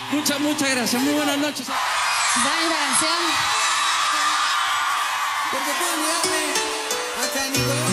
Muchas gracias. Muy buenas noches. ¿Saben esta canción? Porque puedo mirarme hasta Nicolás.